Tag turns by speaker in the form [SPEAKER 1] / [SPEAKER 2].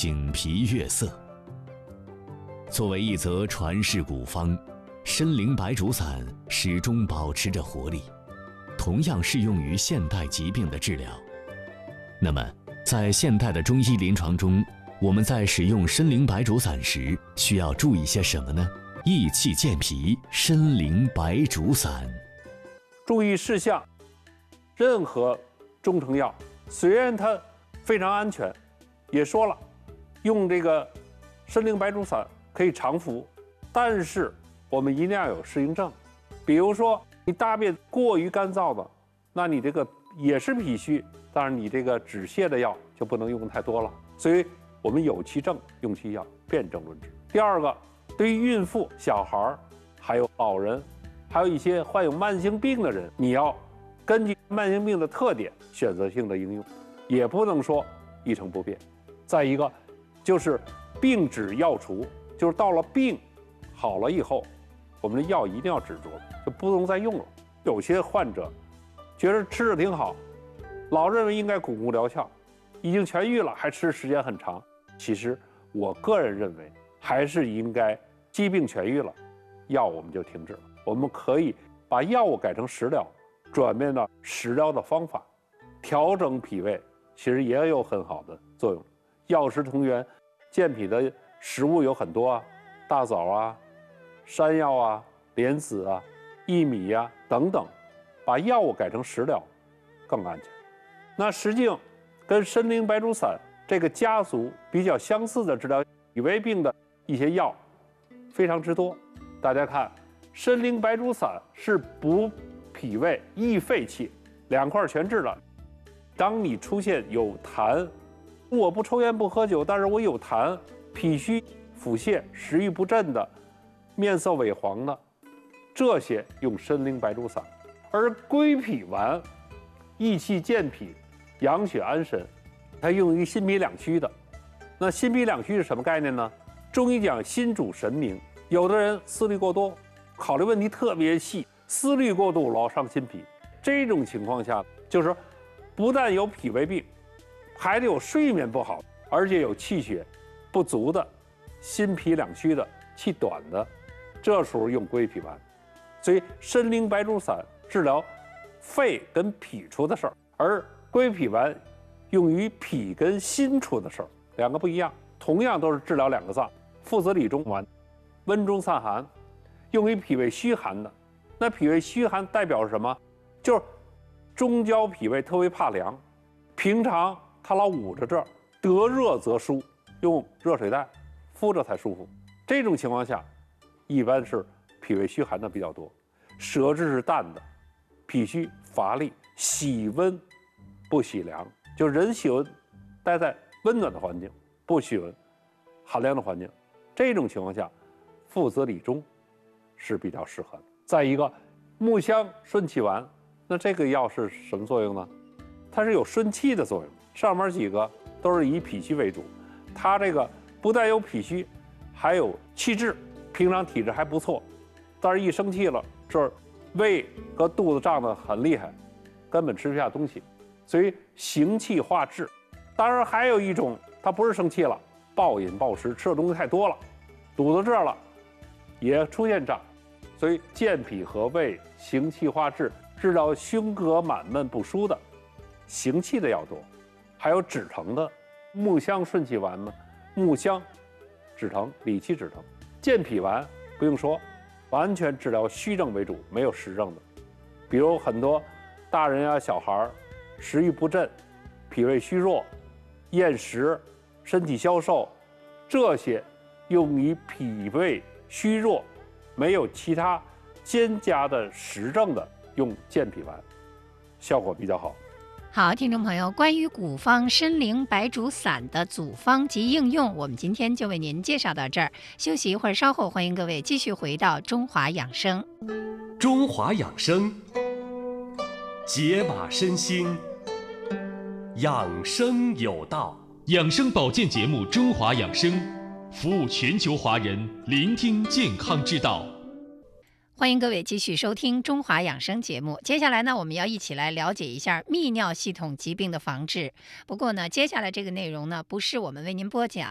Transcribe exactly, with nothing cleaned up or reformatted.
[SPEAKER 1] 醒脾悦色。作为一则传世古方，参苓白术散始终保持着活力，同样适用于现代疾病的治疗。那么，在现代的中医临床中，我们在使用参苓白术散时，需要注意些什么呢？益气健脾，参苓白术散。
[SPEAKER 2] 注意事项：任何中成药，虽然它非常安全，也说了，用这个参苓白术散可以常服，但是我们一定要有适应症。比如说，你大便过于干燥的，那你这个也是脾虚，当然你这个止泻的药就不能用太多了。所以我们有其症用其药，辨证论治。第二个，对于孕妇、小孩还有老人，还有一些患有慢性病的人，你要根据慢性病的特点选择性的应用，也不能说一成不变。再一个就是病止药除，就是到了病好了以后，我们的药一定要止住了，就不能再用了。有些患者觉得吃着挺好，老认为应该巩固疗效，已经痊愈了，还吃时间很长。其实我个人认为，还是应该疾病痊愈了，药我们就停止了。我们可以把药物改成食疗，转变到食疗的方法，调整脾胃，其实也有很好的作用。药食同源，健脾的食物有很多啊，大枣啊、山药啊、莲子啊、薏米呀、啊、等等，把药物改成食疗更安全。那实际上跟参苓白术散这个家族比较相似的治疗脾胃病的一些药非常之多。大家看，参苓白术散是补脾胃、益肺气，两块全治了。当你出现有痰，我不抽烟不喝酒，但是我有痰、脾虚、腹泻、食欲不振的，面色萎黄的，这些用参苓白术散。而归脾丸益气健脾、养血安神，它用于心脾两虚的。那心脾两虚是什么概念呢？中医讲心主神明，有的人思虑过多，考虑问题特别细，思虑过度老伤心脾。这种情况下，就是不但有脾胃病，还得有睡眠不好，而且有气血不足的、心脾两虚的、气短的，这时候用归脾丸。所以参苓白术散治疗肺跟脾出的事儿，而归脾丸用于脾跟心出的事儿，两个不一样。同样都是治疗两个脏，附子理中丸，温中散寒，用于脾胃虚寒的。那脾胃虚寒代表什么？就是中焦脾胃特别怕凉，平常他老捂着这儿，得热则舒，用热水袋敷着才舒服。这种情况下，一般是脾胃虚寒的比较多，舌质是淡的，脾虚乏力，喜温不喜凉，就人喜欢待在温暖的环境，不喜欢寒凉的环境。这种情况下，附子理中是比较适合的。再一个，木香顺气丸，那这个药是什么作用呢？它是有顺气的作用。上面几个都是以脾虚为主，它这个不但有脾虚，还有气滞，平常体质还不错，但是一生气了，这儿胃和肚子胀得很厉害，根本吃不下东西，所以行气化滞。当然还有一种，它不是生气了，暴饮暴食，吃的东西太多了，堵到这儿了，也出现胀。所以健脾和胃、行气化滞，治疗胸膈满闷不舒的，行气的药多。还有止疼的，木香顺气丸呢，木香止疼，理气止疼。健脾丸不用说，完全治疗虚症为主，没有实症的。比如很多大人呀、小孩食欲不振，脾胃虚弱，厌食，身体消瘦，这些用于脾胃虚弱，没有其他兼加的实证的，用健脾丸，效果比较好。
[SPEAKER 3] 好，听众朋友，关于古方参苓白术散的组方及应用，我们今天就为您介绍到这儿。休息一会儿，稍后欢迎各位继续回到中华养生。
[SPEAKER 4] 中华养生，解码身心，养生有道。
[SPEAKER 5] 养生保健节目《中华养生》，服务全球华人，聆听健康之道。
[SPEAKER 3] 欢迎各位继续收听中华养生节目。接下来呢，我们要一起来了解一下泌尿系统疾病的防治。不过呢，接下来这个内容呢，不是我们为您播讲。